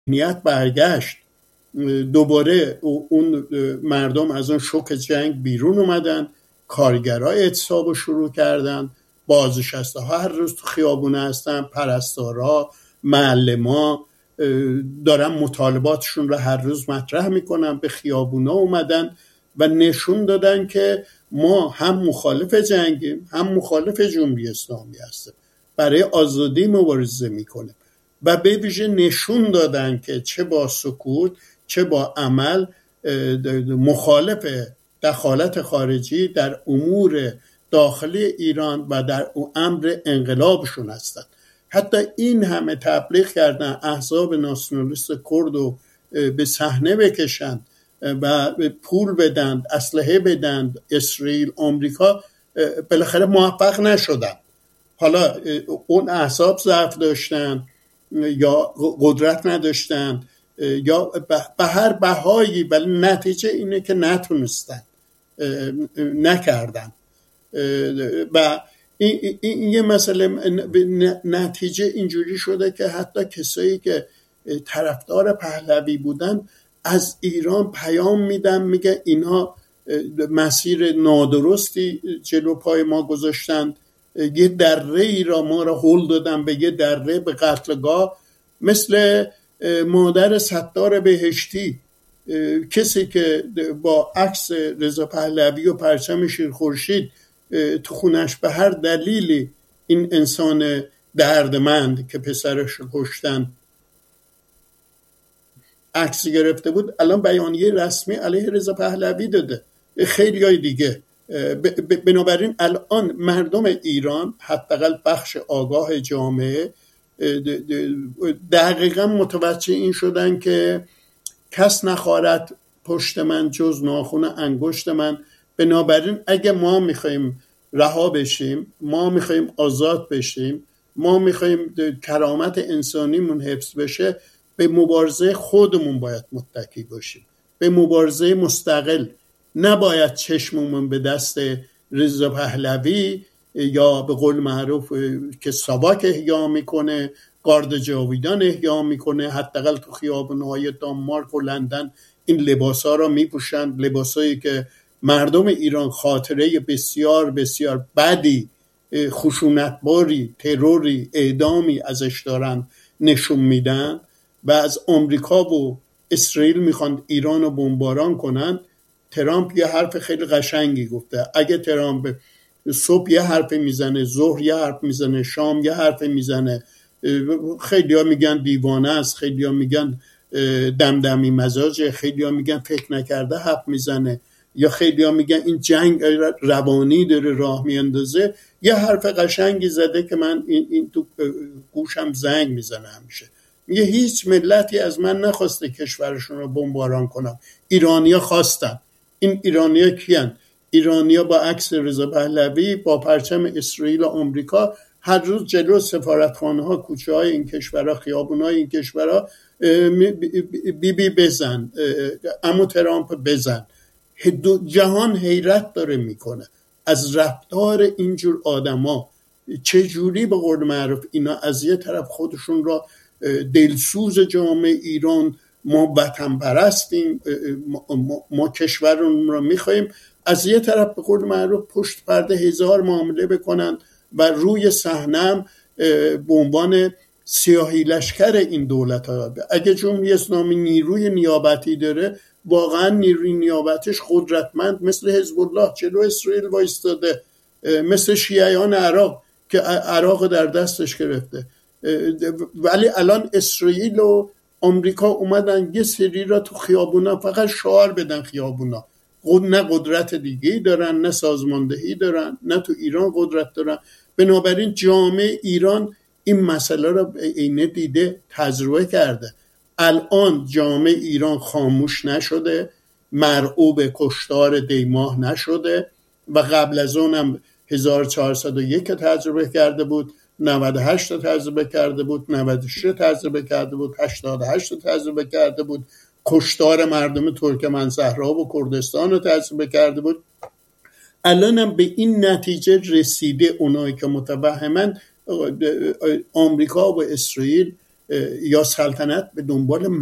ذهنیت برگشت، دوباره اون مردم از اون شوک جنگ بیرون اومدن، کارگرای اعتصاب رو شروع کردن، بازنشسته ها هر روز تو خیابونه هستن، پرستارا، معلما دارن مطالباتشون رو هر روز مطرح میکنن، به خیابونا اومدن و نشون دادن که ما هم مخالف جنگیم هم مخالف جمهوری اسلامی هستیم، برای آزادی مبارزه میکنیم و به ویژه نشون دادن که چه با سکوت چه با عمل مخالف دخالت خارجی در امور داخلی ایران و در امر انقلابشون هستند. حتی این همه تبلیغ کردن احزاب ناسیونالیست کرد رو به صحنه بکشن و پول بدن، اسلحه بدن، اسرائیل، آمریکا، بالاخره موفق نشدن. حالا اون احزاب ضعف داشتن یا قدرت نداشتن یا به هر بهایی، ولی نتیجه اینه که نتونستن، نکردن و این یه مسئله. نتیجه اینجوری شده که حتی کسایی که طرفدار پهلوی بودن از ایران پیام میدن، میگه اینها مسیر نادرستی جلو پای ما گذاشتند، یه دره ای را ما را هل دادن به یه دره، به قتلگاه، مثل مادر ستار بهشتی، کسی که با عکس رضا پهلوی و پرچم شیرخورشید تو خونش به هر دلیلی این انسان دردمند که پسرش رو کشتن عکس گرفته بود، الان بیانیه رسمی علیه رضا پهلوی داده، خیلی های دیگه. بنابراین الان مردم ایران، حداقل بخش آگاه جامعه، دقیقا متوجه این شدن که کس نخارد پشت من جز ناخن انگشت من. بنابراین اگه ما میخوایم رها بشیم، ما میخوایم آزاد بشیم، ما میخوایم کرامت انسانیمون حفظ بشه، به مبارزه خودمون باید متکی باشیم، به مبارزه مستقل. نباید چشممون به دست رضا پهلوی یا به قول معروف که ساواک احیا میکنه، گارد جاویدان احیا میکنه، حداقل تو خیابونهای دانمارک و لندن این لباسا را میپوشن، لباسایی که مردم ایران خاطره بسیار بسیار بدی، خشونتباری، تروری، اعدامی ازش دارن نشون میدن و از آمریکا و اسرائیل میخوان ایران رو بمباران کنن. ترامپ یه حرف خیلی قشنگی گفته، اگه ترامپ صبح یه حرف میزنه، ظهر یه حرف میزنه، شام یه حرف میزنه، خیلی ها میگن دیوانه است، خیلی ها میگن دمدمی مزاجه، خیلی ها میگن فکر نکرده حرف میزنه، یا خیلی ها میگن این جنگ روانی داره راه میاندازه. یه حرف قشنگی زده که من این تو گوشم زنگ میزنه همیشه. میگه هیچ ملتی از من نخواسته کشورشون رو بمباران کنم، ایرانیا خواستن. این ایرانیا کیان؟ ایرانیا با عکس رضا پهلوی، با پرچم اسرائیل و آمریکا، هر روز جلو سفارتخانه ها، کوچه های این کشورها، خیابون های این کشورها بی بی بزن، عمو ترامپ بزن. جهان حیرت داره میکنه از رفتار اینجور آدما، چجوری به قول معروف اینا از یه طرف خودشون را دلسوز جامعه ایران، ما وطن پرستیم، ما کشورمون را میخوایم، از یه طرف به قول معروف پشت پرده هزار معامله بکنن و روی صحنه به عنوان سیاهی لشکر این دولت ها. اگه جمهوری اسلامی نیروی نیابتی داره، واقعا نیروی نیابتش قدرتمند مثل حزب الله جلو اسرائیل وایستاده، مثل شیعیان عراق که عراق در دستش گرفته. ولی الان اسرائیل و آمریکا اومدن یه سری را تو خیابونا فقط شعار بدن، خیابونا نه قدرت دیگه‌ای دارن، نه سازماندهی دارن، نه تو ایران قدرت دارن. بنابراین جامعه ایران این مسئله را عینه دیده، تجربه کرده. الان جامعه ایران خاموش نشده، مرعوب کشتار دیماه نشده و قبل از اونم 1401 تجربه کرده بود، 98 تجربه کرده بود، 96 تجربه کرده بود، 88 تجربه کرده بود، کشتار مردم ترکمنصحرا و کردستان رو تجربه کرده بود. الانم به این نتیجه رسیده اونایی که متوهمن آمریکا و اسرائیل یا سلطنت به دنبال